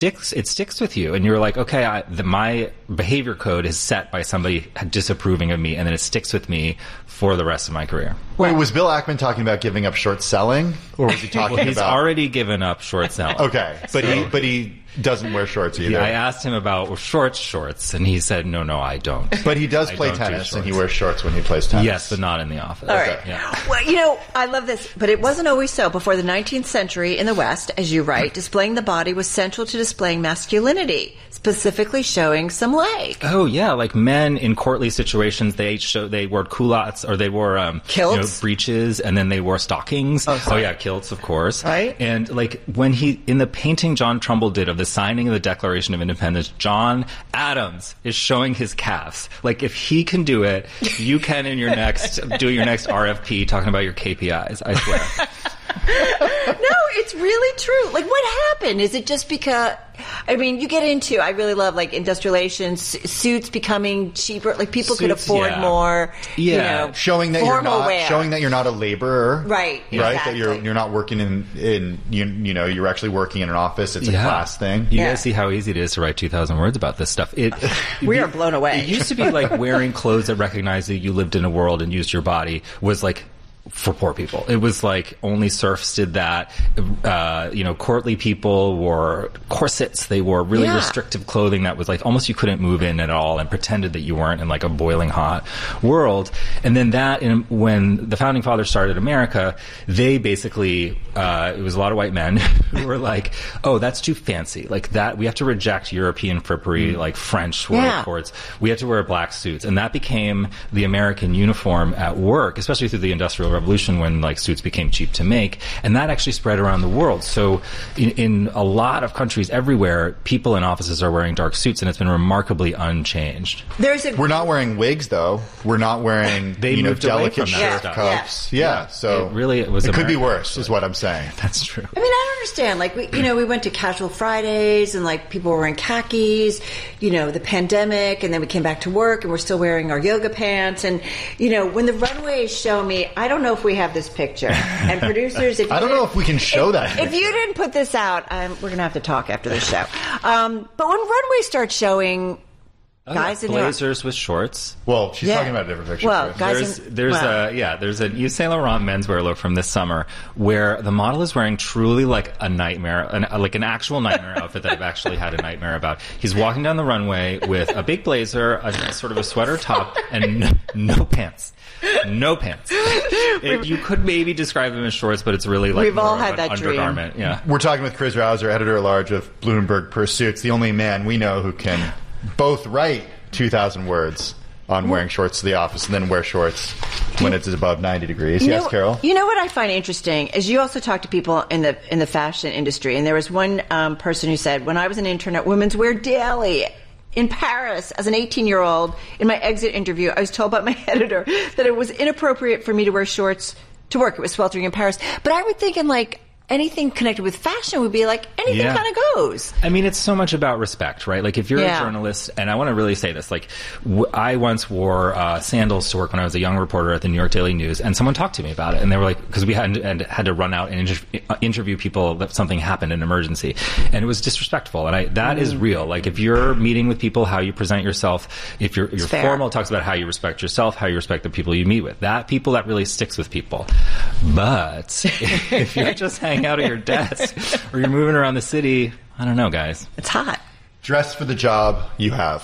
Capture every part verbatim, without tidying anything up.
sticks, it sticks with you, and you're like, okay, I, the, my behavior code is set by somebody disapproving of me, and then it sticks with me for the rest of my career. Wait, was Bill Ackman talking about giving up short selling, or was he talking well, he's about? He's already given up short selling. Okay, but so, he but he doesn't wear shorts either. Yeah, I asked him about well, shorts, shorts, and he said, no, no, I don't. But he does play tennis, do and he wears shorts when he plays tennis. Yes, but not in the office. All right. Okay. Yeah. Well, you know, I love this, but it wasn't always so. Before the nineteenth century in the West, as you write, displaying the body was central to displaying masculinity, specifically showing some leg. Oh yeah, like men in courtly situations, they show they wore culottes or they wore um, kilts, you know, breeches, and then they wore stockings. Oh, oh yeah, kilts, of course. Right. And like when he in the painting John Trumbull did of the signing of the Declaration of Independence, John Adams is showing his calves. Like if he can do it, you can in your next do your next R F P talking about your K P Is. I swear. No, it's really true. Like, what happened? Is it just because, I mean, you get into, I really love, like, industrialization, su- suits becoming cheaper, like, people Suits, could afford yeah. more, Yeah. you know, showing that you're formal not wear. showing that you're not a laborer, Right, Right, exactly. that you're you're not working in in you, you know you're actually working in an office. It's a Yeah. class thing. You Yeah. guys see how easy it is to write two thousand words about this stuff. It We are blown away. It used to be like wearing clothes that recognized that you lived in a world and used your body was like for poor people. It was like only serfs did that. Uh, you know, courtly people wore corsets. They wore really Yeah. restrictive clothing that was like almost you couldn't move in at all, and pretended that you weren't in like a boiling hot world. And then that, in, when the founding fathers started America, they basically uh, it was a lot of white men who were like, "Oh, that's too fancy. Like that, we have to reject European frippery, like French war Yeah. courts. We have to wear black suits." And that became the American uniform at work, especially through the Industrial Revolution, when like suits became cheap to make, and that actually spread around the world. So in, in a lot of countries everywhere, people in offices are wearing dark suits, and it's been remarkably unchanged. There's a We're not wearing wigs though. We're not wearing They you know moved away delicate from that shirt stuff. cuffs. Yeah, Yeah. so It really was It could be American, worse, is what I'm saying. That's true. I mean, I don't understand. Like, we, you know, we went to Casual Fridays, and like people were wearing khakis. You know, the pandemic, and then we came back to work, and we're still wearing our yoga pants. And you know, when the runways show me, I don't know if we have this picture. And producers, if you I don't know didn't- if we can show if, that If picture. you didn't put this out, um, we're gonna have to talk after the show. Um, but when runways start showing Oh, guys yeah. in their- blazers with shorts. Well, she's Yeah. talking about a different picture. Well, Chris. guys There's in- there's well. a yeah there's an Yves Saint Laurent menswear look from this summer where the model is wearing truly like a nightmare, an, like an actual nightmare outfit that I've actually had a nightmare about. He's walking down the runway with a big blazer, a sort of a sweater top, and no, no pants. No pants. It, you could maybe describe them as shorts, but it's really like We've all more had of an that dream. undergarment. Yeah. We're talking with Chris Rouser, editor-at-large of Bloomberg Pursuits, the only man we know who can both write two thousand words on wearing shorts to the office and then wear shorts when it's above ninety degrees. You Yes, know, Carol? You know what I find interesting is you also talk to people in the in the fashion industry, and there was one um, person who said, when I was an intern at Women's Wear Daily in Paris as an eighteen-year-old, in my exit interview, I was told by my editor that it was inappropriate for me to wear shorts to work. It was sweltering in Paris. But I would think in like anything connected with fashion would be like anything Yeah. kind of goes. I mean, it's so much about respect, right? Like, if you're Yeah. a journalist, and I want to really say this, like, w- I once wore uh, sandals to work when I was a young reporter at the New York Daily News, and someone talked to me about it, and they were like, because we had and had to run out and inter- uh, interview people that something happened, an emergency, and it was disrespectful, and I that is real. Like, if you're meeting with people, how you present yourself, if you're, you're fair. formal, it talks about how you respect yourself, how you respect the people you meet with. That people that really sticks with people. But if you're just hanging out at your desk, or you're moving around the city, I don't know, guys. It's hot. Dress for the job you have.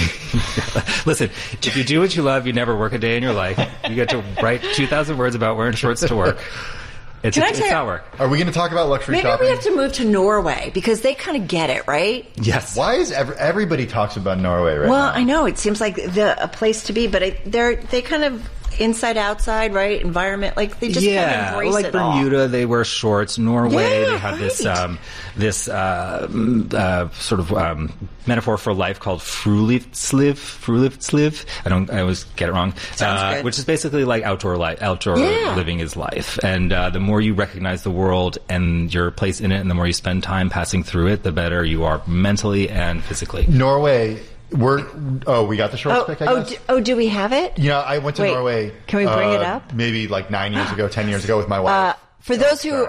Listen, if you do what you love, you never work a day in your life. You get to write two thousand words about wearing shorts to work. It's, Can I it's tell you- not work. Are we going to talk about luxury Maybe shopping? we have to move to Norway because they kind of get it, right? Yes. Why is every, everybody talks about Norway right Well, now? I know it seems like the a place to be, but I, they're they kind of inside outside, right? Environment, like they just kind of Yeah, embrace like it all. Bermuda, they wear shorts. Norway, Yeah, they have this right. um, this uh, mm, uh, sort of um, metaphor for life called frulivsliv. Frulivsliv. I don't. I always get it wrong. Sounds Uh, good. which is basically like outdoor life. Outdoor Yeah. living is life, and uh, the more you recognize the world and your place in it, and the more you spend time passing through it, the better you are mentally and physically. Norway, we're... Oh, we got the shorts Oh, pick, I oh, guess? do, oh, do we have it? Yeah, I went to Wait, Norway. can we bring uh, it up? Maybe like nine years ago, ten years ago with my wife. Uh, for those who, Sorry. well,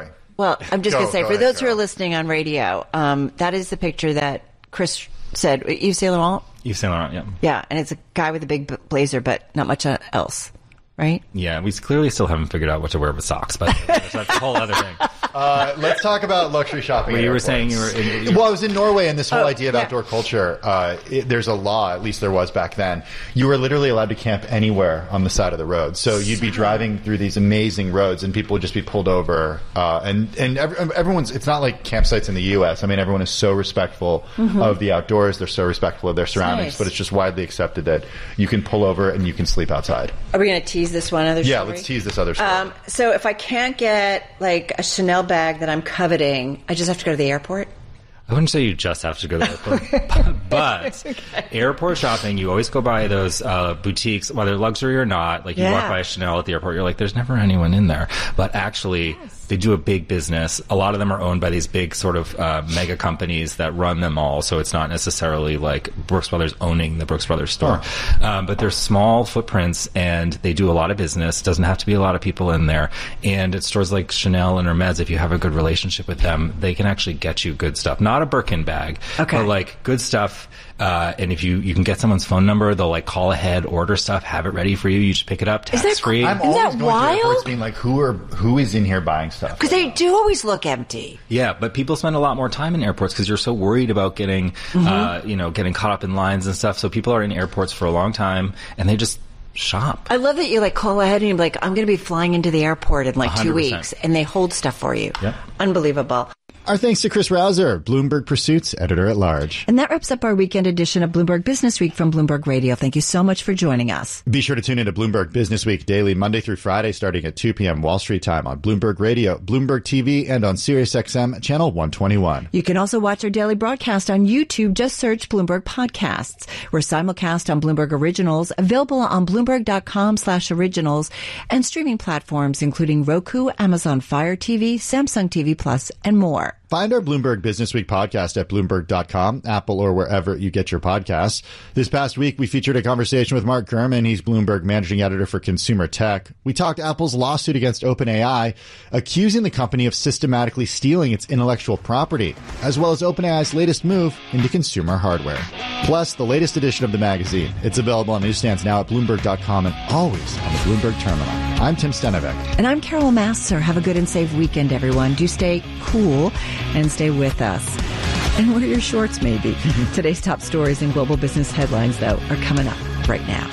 Well, I'm just Go- going to say, go for ahead, those who Carol. are listening on radio, um, that is the picture that Chris said. Yves Saint Laurent? Yves Saint Laurent, yeah. Yeah, and it's a guy with a big b- blazer, but not much uh, else, right? Yeah, we clearly still haven't figured out what to wear with socks, but that's a whole other thing. Uh, let's talk about luxury shopping. Well, at you were airports. saying you were in- you- well, I was in Norway, and this whole Oh, idea of yeah. outdoor culture. Uh, it, there's a law, at least there was back then. You were literally allowed to camp anywhere on the side of the road. So you'd be driving through these amazing roads, and people would just be pulled over. Uh, and and every, everyone's. It's not like campsites in the U S. I mean, everyone is so respectful Mm-hmm. of the outdoors. They're so respectful of their surroundings. nice. But it's just widely accepted that you can pull over and you can sleep outside. Are we going to tease this one other Yeah, story? let's tease this other story. Um, so if I can't get like a Chanel bag that I'm coveting, I just have to go to the airport? I wouldn't say you just have to go to the airport, but airport shopping, you always go by those uh, boutiques, whether luxury or not. Like you Yeah. walk by a Chanel at the airport, you're like, there's never anyone in there. But actually, they do a big business. A lot of them are owned by these big sort of uh, mega companies that run them all. So it's not necessarily like Brooks Brothers owning the Brooks Brothers store. Um, but they're small footprints and they do a lot of business. Doesn't have to be a lot of people in there. And at stores like Chanel and Hermes, if you have a good relationship with them, they can actually get you good stuff. Not a Birkin bag, Okay. but like good stuff. Uh, and if you, you can get someone's phone number, they'll like call ahead, order stuff, have it ready for you. You just pick it up, tax that free. I'm Isn't always that going wild? to airports being like, who are who is in here buying stuff? Because they do always look empty. Yeah, but people spend a lot more time in airports because you're so worried about getting, uh, you know, getting caught up in lines and stuff. So people are in airports for a long time and they just shop. I love that you like call ahead and you're like, I'm going to be flying into the airport in like one two hundred percent. weeks, and they hold stuff for you. Yep. Unbelievable. Our thanks to Chris Rouser, Bloomberg Pursuits editor at large. And that wraps up our weekend edition of Bloomberg Business Week from Bloomberg Radio. Thank you so much for joining us. Be sure to tune into Bloomberg Business Week daily, Monday through Friday, starting at two p.m. Wall Street time on Bloomberg Radio, Bloomberg T V, and on SiriusXM channel one twenty-one. You can also watch our daily broadcast on YouTube. Just search Bloomberg Podcasts. We're simulcast on Bloomberg Originals, available on Bloomberg.com slash originals, and streaming platforms including Roku, Amazon Fire T V, Samsung T V Plus, and more. Find our Bloomberg Business Week podcast at Bloomberg dot com, Apple, or wherever you get your podcasts. This past week, we featured a conversation with Mark Gurman. He's Bloomberg Managing Editor for Consumer Tech. We talked Apple's lawsuit against OpenAI, accusing the company of systematically stealing its intellectual property, as well as OpenAI's latest move into consumer hardware. Plus, the latest edition of the magazine. It's available on newsstands now at Bloomberg dot com and always on the Bloomberg Terminal. I'm Tim Stenevec. And I'm Carol Masser. Have a good and safe weekend, everyone. Do stay cool and stay with us. And wear your shorts, maybe. Today's top stories and global business headlines, though, are coming up right now.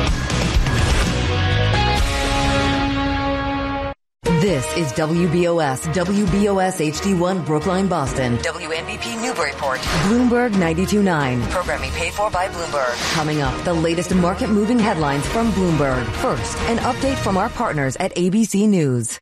This is W B O S, W B O S H D one Brookline, Boston. W N B P Newburyport. Bloomberg ninety-two point nine. Programming paid for by Bloomberg. Coming up, the latest market-moving headlines from Bloomberg. First, an update from our partners at A B C News.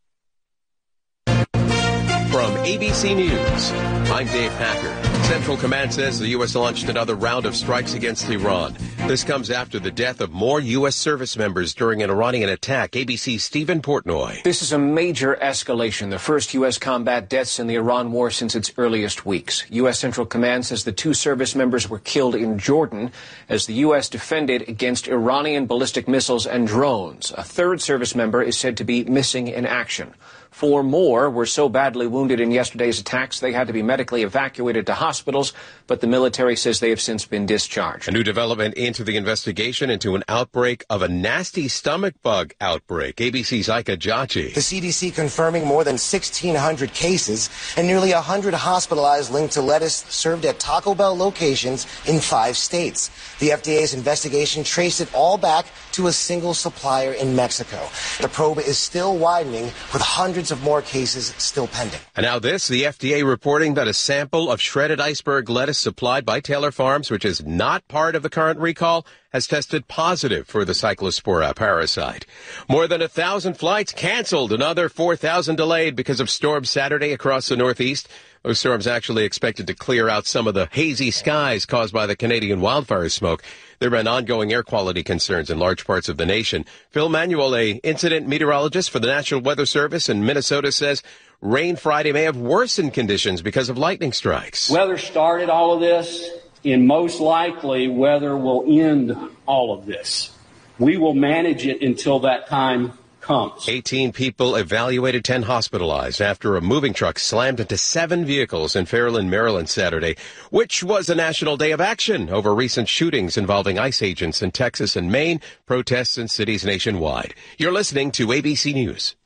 From A B C News, I'm Dave Packer. Central Command says the U S launched another round of strikes against Iran. This comes after the death of more U S service members during an Iranian attack. A B C's Stephen Portnoy. This is a major escalation, the first U S combat deaths in the Iran war since its earliest weeks. U S Central Command says the two service members were killed in Jordan as the U S defended against Iranian ballistic missiles and drones. A third service member is said to be missing in action. Four more were so badly wounded in yesterday's attacks they had to be medically evacuated to hospitals, but the military says they have since been discharged. A new development into the investigation into an outbreak of a nasty stomach bug outbreak. A B C's Ika Jachi. The C D C confirming more than sixteen hundred cases and nearly one hundred hospitalized linked to lettuce served at Taco Bell locations in five states. The F D A's investigation traced it all back to a single supplier in Mexico. The probe is still widening with hundreds of more cases still pending. And now this, the F D A reporting that a sample of shredded iceberg lettuce supplied by Taylor Farms, which is not part of the current recall, has tested positive for the Cyclospora parasite. More than a thousand flights canceled, another four thousand delayed because of storms Saturday across the Northeast. Those storms actually expected to clear out some of the hazy skies caused by the Canadian wildfire smoke. There have been ongoing air quality concerns in large parts of the nation. Phil Manuel, a incident meteorologist for the National Weather Service in Minnesota, says rain Friday may have worsened conditions because of lightning strikes. Weather started all of this, and most likely weather will end all of this. We will manage it until that time comes. eighteen people evaluated, ten hospitalized after a moving truck slammed into seven vehicles in Fairland, Maryland Saturday, which was a national day of action over recent shootings involving ICE agents in Texas and Maine, protests in cities nationwide. You're listening to A B C News.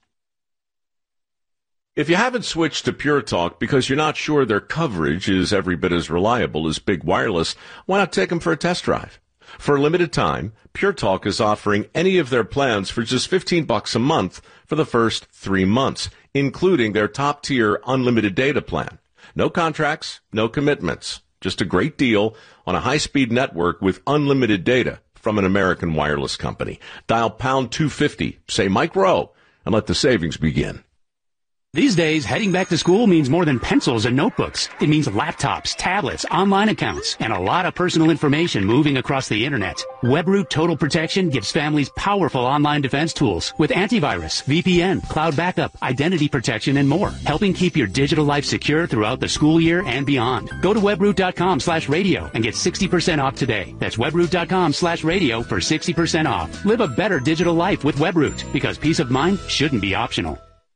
If you haven't switched to Pure Talk because you're not sure their coverage is every bit as reliable as Big Wireless, why not take them for a test drive? For a limited time, Pure Talk is offering any of their plans for just fifteen bucks a month for the first three months, including their top-tier unlimited data plan. No contracts, no commitments. Just a great deal on a high-speed network with unlimited data from an American wireless company. Dial pound two fifty, say Mike Rowe, and let the savings begin. These days, heading back to school means more than pencils and notebooks. It means laptops, tablets, online accounts, and a lot of personal information moving across the internet. WebRoot Total Protection gives families powerful online defense tools with antivirus, V P N, cloud backup, identity protection, and more, helping keep your digital life secure throughout the school year and beyond. Go to webroot.com slash radio and get sixty percent off today. That's webroot.com slash radio for sixty percent off. Live a better digital life with WebRoot, because peace of mind shouldn't be optional.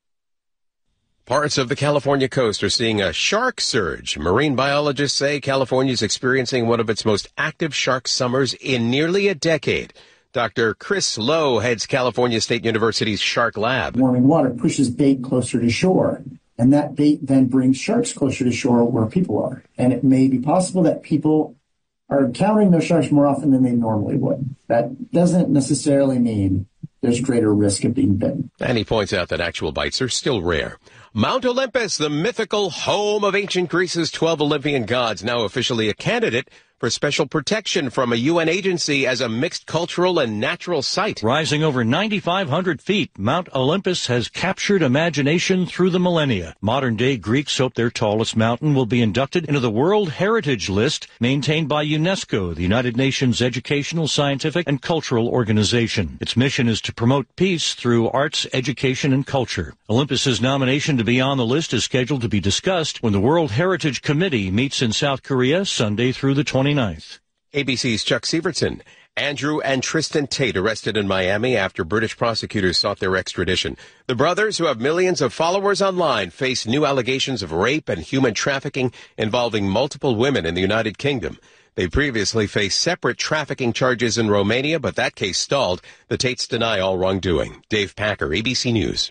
Parts of the California coast are seeing a shark surge. Marine biologists say California is experiencing one of its most active shark summers in nearly a decade. Doctor Chris Lowe heads California State University's Shark Lab. Warming water pushes bait closer to shore, and that bait then brings sharks closer to shore where people are. And it may be possible that people are encountering those sharks more often than they normally would. That doesn't necessarily mean there's greater risk of being bitten. And he points out that actual bites are still rare. Mount Olympus, the mythical home of ancient Greece's twelve Olympian gods, now officially a candidate for special protection from a U N agency as a mixed cultural and natural site. Rising over nine thousand five hundred feet, Mount Olympus has captured imagination through the millennia. Modern-day Greeks hope their tallest mountain will be inducted into the World Heritage List maintained by UNESCO, the United Nations Educational, Scientific, and Cultural Organization. Its mission is to promote peace through arts, education, and culture. Olympus's nomination to be on the list is scheduled to be discussed when the World Heritage Committee meets in South Korea Sunday through the twenty-ninth. A B C's Chuck Sievertson. Andrew and Tristan Tate arrested in Miami after British prosecutors sought their extradition. The brothers, who have millions of followers online, face new allegations of rape and human trafficking involving multiple women in the United Kingdom. They previously faced separate trafficking charges in Romania, but that case stalled. The Tates deny all wrongdoing. Dave Packer, A B C News.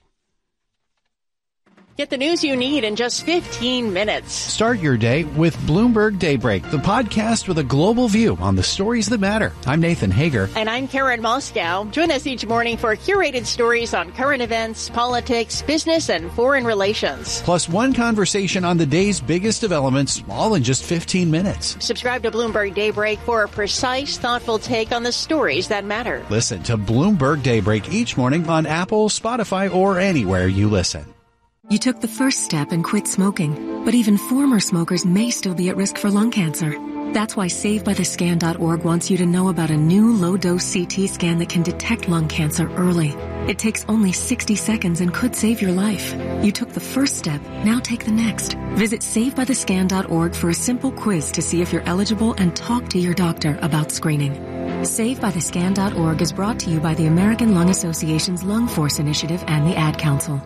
Get the news you need in just fifteen minutes. Start your day with Bloomberg Daybreak, the podcast with a global view on the stories that matter. I'm Nathan Hager. And I'm Karen Moscow. Join us each morning for curated stories on current events, politics, business, and foreign relations. Plus one conversation on the day's biggest developments, all in just fifteen minutes. Subscribe to Bloomberg Daybreak for a precise, thoughtful take on the stories that matter. Listen to Bloomberg Daybreak each morning on Apple, Spotify, or anywhere you listen. You took the first step and quit smoking, but even former smokers may still be at risk for lung cancer. That's why Save By The Scan dot org wants you to know about a new low-dose C T scan that can detect lung cancer early. It takes only sixty seconds and could save your life. You took the first step, now take the next. Visit Save By The Scan dot org for a simple quiz to see if you're eligible and talk to your doctor about screening. Save By The Scan dot org is brought to you by the American Lung Association's Lung Force Initiative and the Ad Council.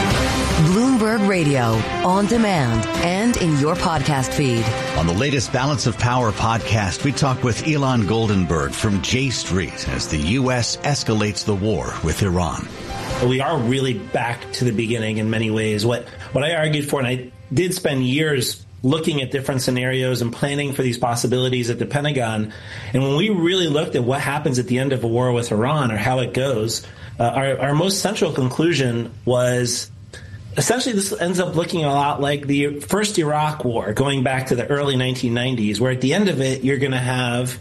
Bloomberg Radio, on demand and in your podcast feed. On the latest Balance of Power podcast, we talk with Elon Goldenberg from J Street as the U S escalates the war with Iran. We are really back to the beginning in many ways. What what I argued for, and I did spend years looking at different scenarios and planning for these possibilities at the Pentagon. And when we really looked at what happens at the end of a war with Iran or how it goes, uh, our, our most central conclusion was essentially this ends up looking a lot like the first Iraq war, going back to the early nineteen nineties, where at the end of it, you're going to have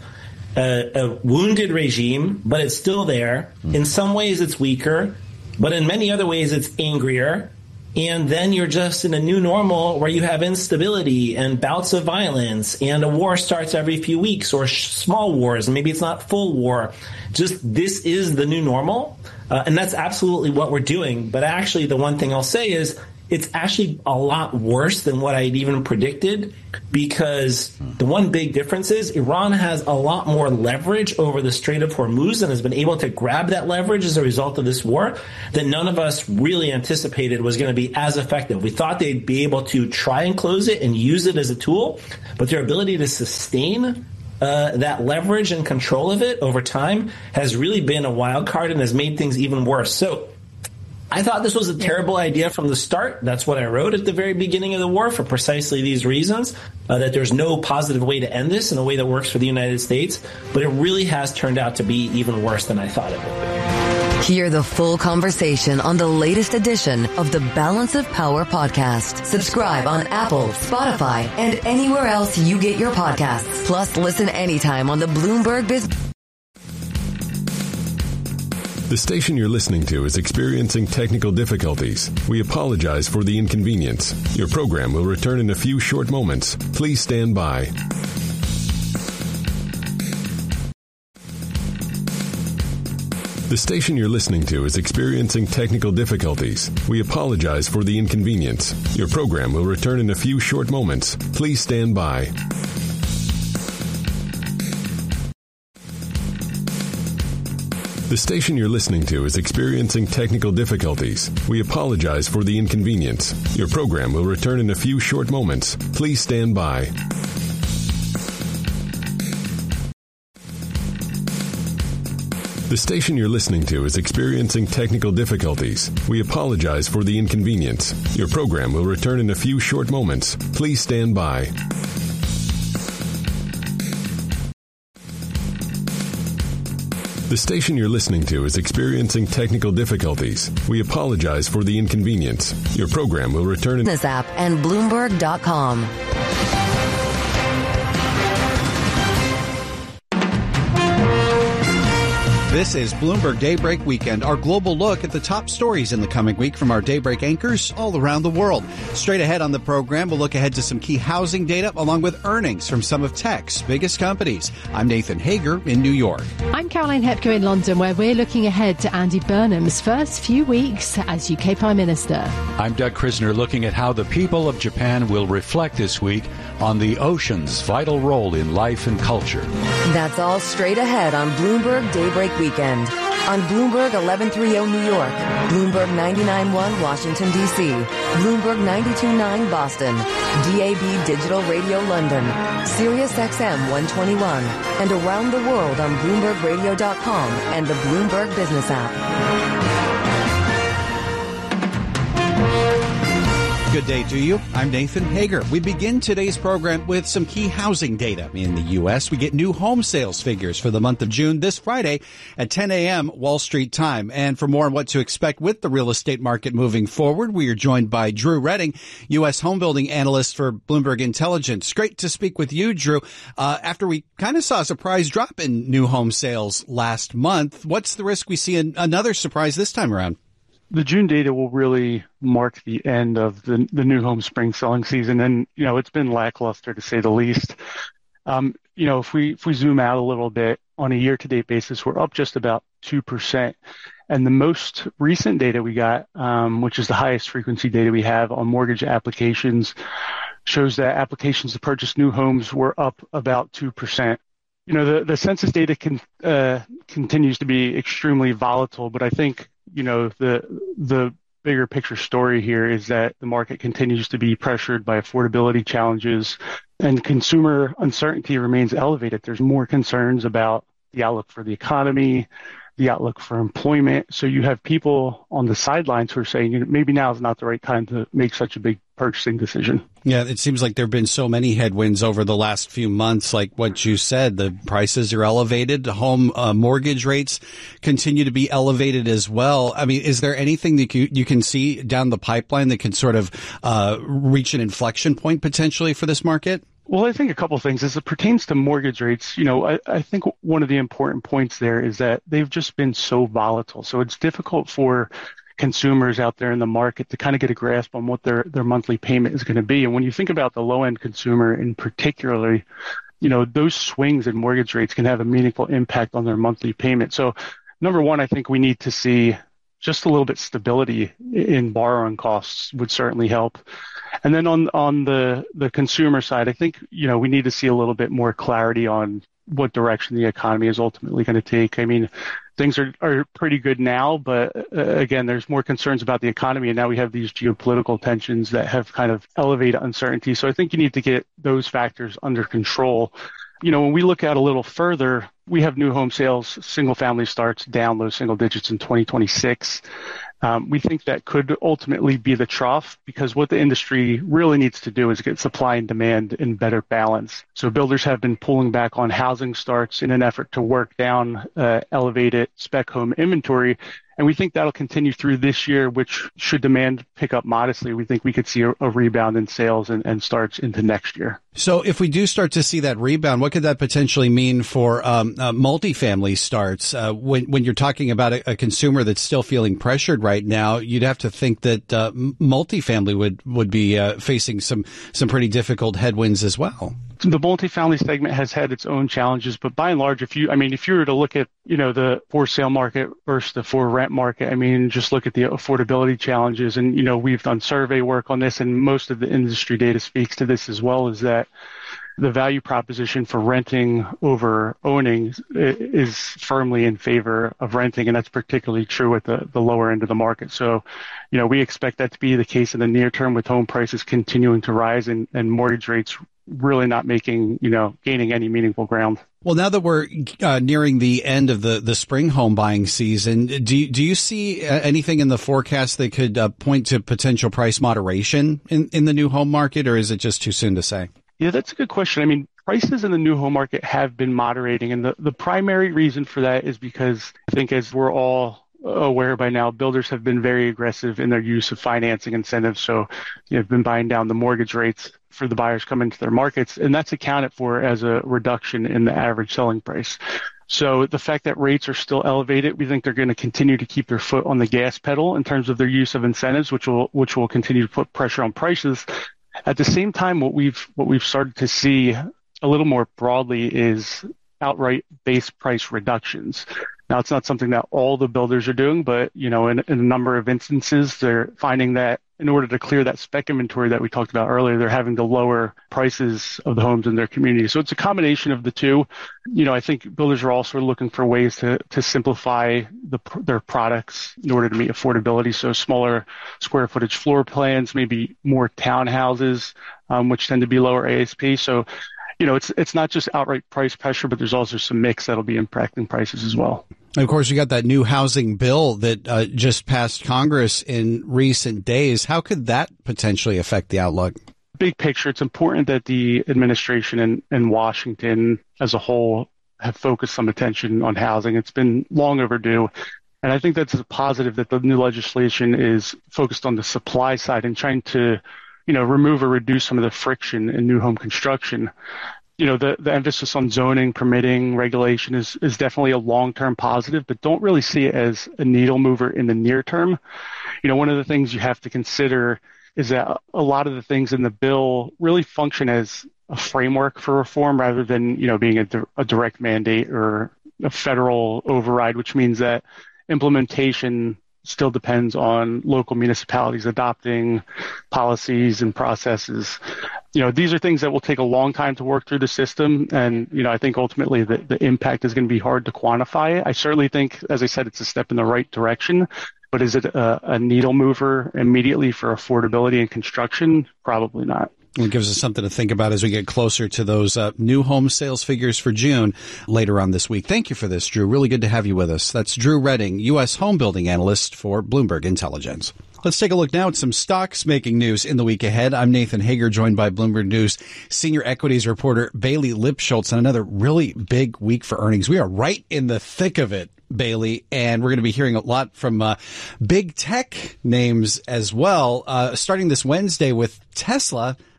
a, a wounded regime, but it's still there. In some ways, it's weaker, but in many other ways, it's angrier. And then you're just in a new normal where you have instability and bouts of violence, and a war starts every few weeks, or sh- small wars, and maybe it's not full war. Just this is the new normal, uh, and that's absolutely what we're doing. But actually, the one thing I'll say is it's actually a lot worse than what I'd even predicted, because the one big difference is Iran has a lot more leverage over the Strait of Hormuz and has been able to grab that leverage as a result of this war that none of us really anticipated was going to be as effective. We thought they'd be able to try and close it and use it as a tool, but their ability to sustain Uh, that leverage and control of it over time has really been a wild card and has made things even worse. So I thought this was a terrible idea from the start. That's what I wrote at the very beginning of the war for precisely these reasons, uh, that there's no positive way to end this in a way that works for the United States. But it really has turned out to be even worse than I thought it would be. Hear the full conversation on the latest edition of the Balance of Power podcast. Subscribe on Apple, Spotify, and anywhere else you get your podcasts. Plus, listen anytime on the Bloomberg Business. The station you're listening to is experiencing technical difficulties. We apologize for the inconvenience. Your program will return in a few short moments. Please stand by. The station you're listening to is experiencing technical difficulties. We apologize for the inconvenience. Your program will return in a few short moments. Please stand by. The station you're listening to is experiencing technical difficulties. We apologize for the inconvenience. Your program will return in a few short moments. Please stand by. The station you're listening to is experiencing technical difficulties. We apologize for the inconvenience. Your program will return in a few short moments. Please stand by. The station you're listening to is experiencing technical difficulties. We apologize for the inconvenience. Your program will return in this app and Bloomberg dot com. This is Bloomberg Daybreak Weekend, our global look at the top stories in the coming week from our Daybreak anchors all around the world. Straight ahead on the program, we'll look ahead to some key housing data along with earnings from some of tech's biggest companies. I'm Nathan Hager in New York. I'm Caroline Hepker in London, where we're looking ahead to Andy Burnham's first few weeks as U K Prime Minister. I'm Doug Krisner, looking at how the people of Japan will reflect this week on the ocean's vital role in life and culture. That's all straight ahead on Bloomberg Daybreak Weekend. On Bloomberg eleven thirty New York, Bloomberg ninety-nine point one Washington, D C, Bloomberg ninety-two point nine Boston, D A B Digital Radio London, Sirius X M one twenty-one, and around the world on Bloomberg Radio dot com and the Bloomberg Business app. Good day to you. I'm Nathan Hager. We begin today's program with some key housing data. In the U S, we get new home sales figures for the month of June this Friday at ten a.m. Wall Street time. And for more on what to expect with the real estate market moving forward, we are joined by Drew Redding, U S home building analyst for Bloomberg Intelligence. Great to speak with you, Drew. Uh, after we kind of saw a surprise drop in new home sales last month, what's the risk we see an, another surprise this time around? The June data will really mark the end of the, the new home spring selling season. And, you know, it's been lackluster to say the least. Um, you know, if we, if we zoom out a little bit on a year to date basis, we're up just about two percent. And the most recent data we got, um, which is the highest frequency data we have on mortgage applications, shows that applications to purchase new homes were up about two percent. You know, the, the census data can, uh, continues to be extremely volatile, but I think, you know, the the bigger picture story here is that the market continues to be pressured by affordability challenges and consumer uncertainty remains elevated. There's more concerns about the outlook for the economy, the outlook for employment. So you have people on the sidelines who are saying, you know, maybe now is not the right time to make such a big purchasing decision. Yeah, it seems like there have been so many headwinds over the last few months. Like what you said, the prices are elevated. The home uh, mortgage rates continue to be elevated as well. I mean, is there anything that you, you can see down the pipeline that can sort of uh, reach an inflection point potentially for this market? Well, I think a couple of things. As it pertains to mortgage rates, you know, I, I think one of the important points there is that they've just been so volatile. So it's difficult for consumers out there in the market to kind of get a grasp on what their, their monthly payment is going to be. And when you think about the low-end consumer in particular, you know, those swings in mortgage rates can have a meaningful impact on their monthly payment. So number one, I think we need to see just a little bit stability in borrowing costs would certainly help. And then on on the the consumer side, I think, you know, we need to see a little bit more clarity on what direction the economy is ultimately going to take. I mean, things are, are pretty good now, but uh, again, there's more concerns about the economy, and now we have these geopolitical tensions that have kind of elevated uncertainty. So I think you need to get those factors under control. You know, when we look out a little further, we have new home sales, single family starts down low single digits in twenty twenty-six. Um, we think that could ultimately be the trough, because what the industry really needs to do is get supply and demand in better balance. So builders have been pulling back on housing starts in an effort to work down uh, elevated spec home inventory. And we think that'll continue through this year, which should demand pick up modestly. We think we could see a, a rebound in sales and, and starts into next year. So if we do start to see that rebound, what could that potentially mean for um, uh, multifamily starts? Uh, when, when you're talking about a, a consumer that's still feeling pressured right now, you'd have to think that uh, multifamily would, would be uh, facing some, some pretty difficult headwinds as well. The multifamily segment has had its own challenges, but by and large, if you, I mean, if you were to look at, you know, the for sale market versus the for rent market, I mean, just look at the affordability challenges. And, you know, we've done survey work on this, and most of the industry data speaks to this as well, is that the value proposition for renting over owning is firmly in favor of renting, and that's particularly true at the, the lower end of the market. So, you know, we expect that to be the case in the near term, with home prices continuing to rise and, and mortgage rates really not making, you know, gaining any meaningful ground. Well, now that we're uh, nearing the end of the, the spring home buying season, do you, do you see uh, anything in the forecast that could uh, point to potential price moderation in, in the new home market, or is it just too soon to say? Yeah, that's a good question. I mean, prices in the new home market have been moderating, and the, the primary reason for that is because I think, as we're all aware by now, builders have been very aggressive in their use of financing incentives. So, you know, have been buying down the mortgage rates for the buyers coming into their markets, and that's accounted for as a reduction in the average selling price. So the fact that rates are still elevated, we think they're going to continue to keep their foot on the gas pedal in terms of their use of incentives, which will which will continue to put pressure on prices. At the same time, what we've what we've started to see a little more broadly is outright base price reductions. Now, it's not something that all the builders are doing, but, you know, in, in a number of instances, they're finding that in order to clear that spec inventory that we talked about earlier, they're having to lower prices of the homes in their community. So it's a combination of the two. You know, I think builders are also looking for ways to, to simplify the, their products in order to meet affordability. So smaller square footage floor plans, maybe more townhouses, um, which tend to be lower A S P. So, you know, it's it's not just outright price pressure, but there's also some mix that'll be impacting prices as well. And of course, you got that new housing bill that uh, just passed Congress in recent days. How could that potentially affect the outlook? Big picture, it's important that the administration and, and Washington as a whole have focused some attention on housing. It's been long overdue. And I think that's a positive that the new legislation is focused on the supply side and trying to, you know, remove or reduce some of the friction in new home construction. You know, the, the emphasis on zoning, permitting, regulation is, is definitely a long-term positive, but don't really see it as a needle mover in the near term. You know, one of the things you have to consider is that a lot of the things in the bill really function as a framework for reform rather than, you know, being a, di- a direct mandate or a federal override, which means that implementation still depends on local municipalities adopting policies and processes. You know, these are things that will take a long time to work through the system. And, you know, I think ultimately the, the impact is going to be hard to quantify. I certainly think, as I said, it's a step in the right direction. But is it a, a needle mover immediately for affordability and construction? Probably not. It gives us something to think about as we get closer to those uh, new home sales figures for June later on this week. Thank you for this, Drew. Really good to have you with us. That's Drew Redding, U S home building analyst for Bloomberg Intelligence. Let's take a look now at some stocks making news in the week ahead. I'm Nathan Hager, joined by Bloomberg News senior equities reporter Bailey Lipschultz on another really big week for earnings. We are right in the thick of it, Bailey, and we're going to be hearing a lot from uh, big tech names as well, uh, starting this Wednesday with Tesla.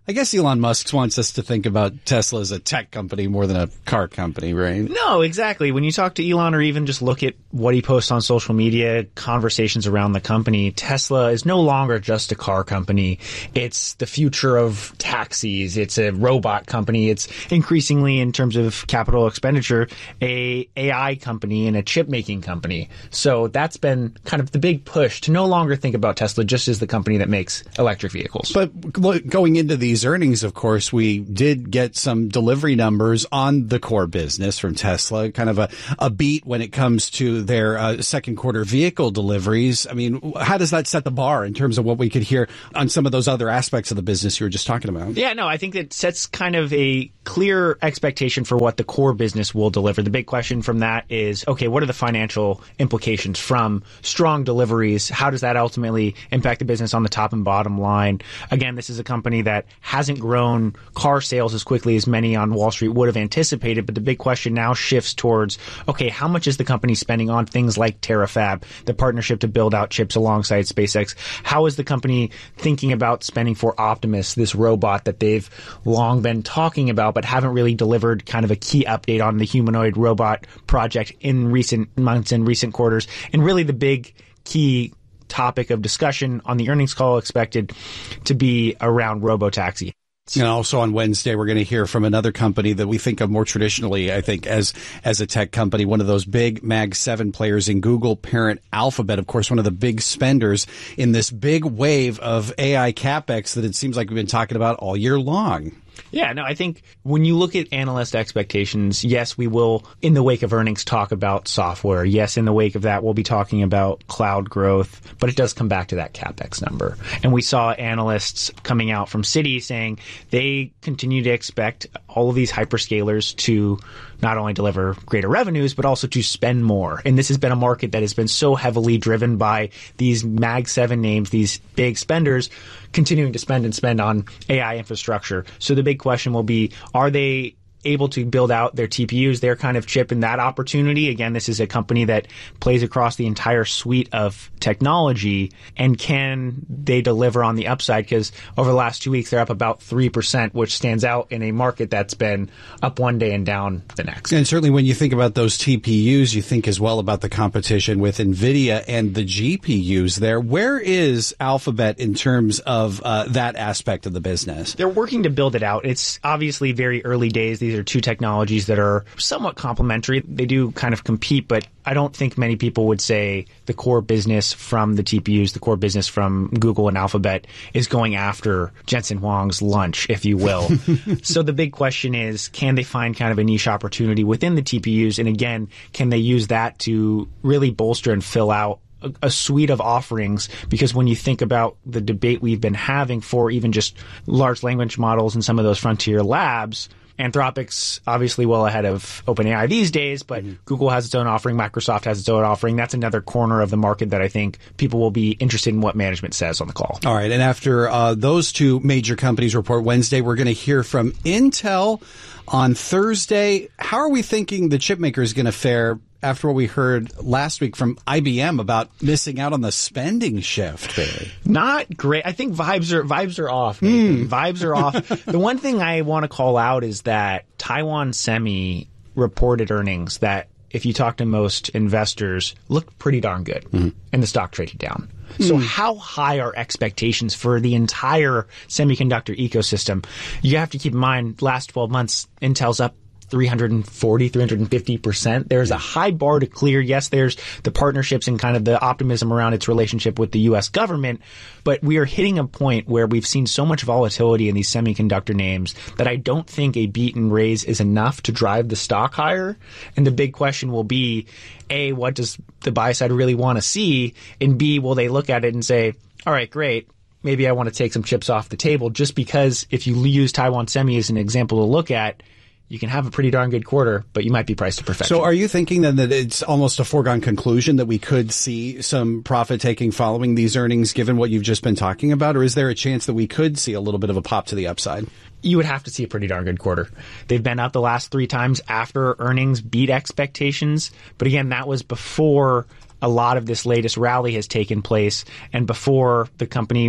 I guess Elon Musk wants us to think about Tesla as a tech company more than a car company, right? No, exactly. When you talk to Elon or even just look at what he posts on social media, conversations around the company, Tesla is no longer just a car company. It's the future of taxis. It's a robot company. It's increasingly, in terms of capital expenditure, a AI company and a chip making company. So that's been kind of the big push to no longer think about Tesla just as the company that makes electric vehicles. But going into these earnings, of course, we did get some delivery numbers on the core business from Tesla, kind of a, a beat when it comes to their uh, second quarter vehicle deliveries. I mean, how does that set the bar in terms of what we could hear on some of those other aspects of the business you were just talking about? Yeah, no, I think it sets kind of a clear expectation for what the core business will deliver. The big question from that is, okay, what are the financial implications from strong deliveries? How does that ultimately impact the business on the top and bottom line? Again, this is a company that hasn't grown car sales as quickly as many on Wall Street would have anticipated, but the big question now shifts towards, okay, how much is the company spending on things like Terafab, the partnership to build out chips alongside SpaceX? How is the company thinking about spending for Optimus, this robot that they've long been talking about but haven't really delivered kind of a key update on the humanoid robot project in recent months and recent quarters? And really the big key topic of discussion on the earnings call expected to be around robotaxi. And also on Wednesday, we're going to hear from another company that we think of more traditionally, I think, as as a tech company, one of those big Mag seven players in Google parent Alphabet, of course, one of the big spenders in this big wave of A I CapEx that it seems like we've been talking about all year long. Yeah, no, I think when you look at analyst expectations, yes, we will, in the wake of earnings, talk about software. Yes, in the wake of that, we'll be talking about cloud growth, but it does come back to that CapEx number. And we saw analysts coming out from Citi saying they continue to expect all of these hyperscalers to not only deliver greater revenues, but also to spend more. And this has been a market that has been so heavily driven by these Mag seven names, these big spenders, continuing to spend and spend on A I infrastructure. So the big question will be, are they able to build out their T P Us, their kind of chip in that opportunity? Again, this is a company that plays across the entire suite of technology, and can they deliver on the upside? Because over the last two weeks, they're up about three percent, which stands out in a market that's been up one day and down the next. And certainly when you think about those T P Us, you think as well about the competition with NVIDIA and the G P Us there. Where is Alphabet in terms of uh, that aspect of the business? They're working to build it out. It's obviously very early days. These are two technologies that are somewhat complementary. They do kind of compete, but I don't think many people would say the core business from the T P Us, the core business from Google and Alphabet is going after Jensen Huang's lunch, if you will. So the big question is, can they find kind of a niche opportunity within the T P Us? And again, can they use that to really bolster and fill out a, a suite of offerings? Because when you think about the debate we've been having for even just large language models and some of those frontier labs, Anthropic's obviously well ahead of OpenAI these days, but mm-hmm. Google has its own offering, Microsoft has its own offering. That's another corner of the market that I think people will be interested in what management says on the call. All right, and after uh, those two major companies report Wednesday, we're going to hear from Intel on Thursday. How are we thinking the chip maker is going to fare after what we heard last week from I B M about missing out on the spending shift, Bailey? Not great. I think vibes are vibes are off. Mm. Vibes are off. The one thing I want to call out is that Taiwan Semi reported earnings that, if you talk to most investors, looked pretty darn good, mm. and the stock traded down. So mm. how high are expectations for the entire semiconductor ecosystem? You have to keep in mind, last twelve months, Intel's up three hundred forty, three hundred fifty percent. There's a high bar to clear. Yes, there's the partnerships and kind of the optimism around its relationship with the U S government, but we are hitting a point where we've seen so much volatility in these semiconductor names that I don't think a beat and raise is enough to drive the stock higher. And the big question will be, A, what does the buy side really want to see? And B, will they look at it and say, all right, great, maybe I want to take some chips off the table, just because if you use Taiwan Semi as an example to look at, you can have a pretty darn good quarter, but you might be priced to perfection. So are you thinking then that it's almost a foregone conclusion that we could see some profit taking following these earnings, given what you've just been talking about? Or is there a chance that we could see a little bit of a pop to the upside? You would have to see a pretty darn good quarter. They've been up the last three times after earnings beat expectations. But again, that was before a lot of this latest rally has taken place and before the company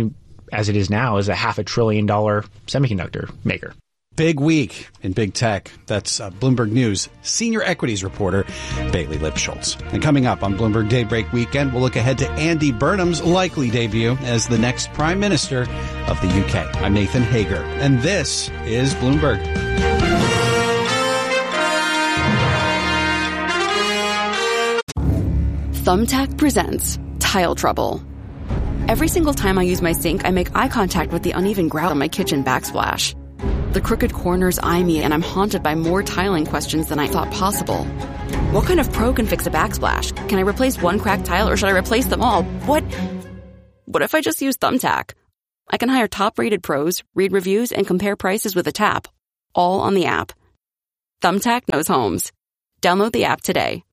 as it is now, is a half a trillion dollar semiconductor maker. Big week in big tech. That's uh, Bloomberg News senior equities reporter Bailey Lipschultz. And coming up on Bloomberg Daybreak Weekend, we'll look ahead to Andy Burnham's likely debut as the next prime minister of the U K. I'm Nathan Hager, and this is Bloomberg. Thumbtack presents Tile Trouble. Every single time I use my sink, I make eye contact with the uneven grout on my kitchen backsplash. The crooked corners eye me, and I'm haunted by more tiling questions than I thought possible. What kind of pro can fix a backsplash? Can I replace one cracked tile, or should I replace them all? What? What if I just use Thumbtack? I can hire top-rated pros, read reviews, and compare prices with a tap, all on the app. Thumbtack knows homes. Download the app today.